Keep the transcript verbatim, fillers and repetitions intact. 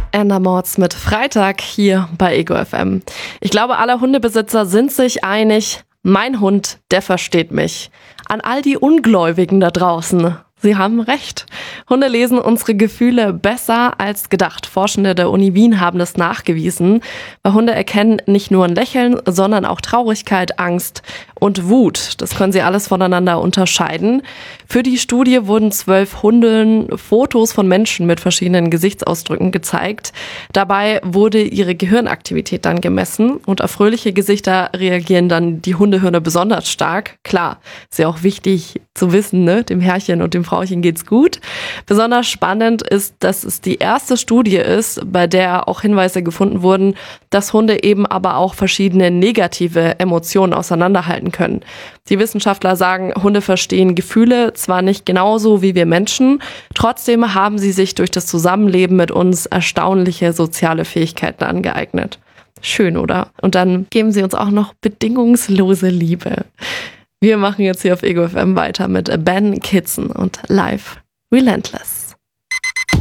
Anna Mords mit Freitag hier bei Ego F M. Ich glaube, alle Hundebesitzer sind sich einig, mein Hund, der versteht mich. An all die Ungläubigen da draußen, sie haben recht. Hunde lesen unsere Gefühle besser als gedacht. Forschende der Uni Wien haben das nachgewiesen. Weil Hunde erkennen nicht nur ein Lächeln, sondern auch Traurigkeit, Angst und Wut. Das können sie alles voneinander unterscheiden. Für die Studie wurden zwölf Hunden Fotos von Menschen mit verschiedenen Gesichtsausdrücken gezeigt. Dabei wurde ihre Gehirnaktivität dann gemessen und auf fröhliche Gesichter reagieren dann die Hundehirne besonders stark. Klar, ist ja auch wichtig zu wissen, ne? Dem Herrchen und dem Frauchen geht's gut. Besonders spannend ist, dass es die erste Studie ist, bei der auch Hinweise gefunden wurden, dass Hunde eben aber auch verschiedene negative Emotionen auseinanderhalten können. Die Wissenschaftler sagen, Hunde verstehen Gefühle zwar nicht genauso wie wir Menschen, trotzdem haben sie sich durch das Zusammenleben mit uns erstaunliche soziale Fähigkeiten angeeignet. Schön, oder? Und dann geben sie uns auch noch bedingungslose Liebe. Wir machen jetzt hier auf Ego F M weiter mit Ben Kitson und Life Relentless.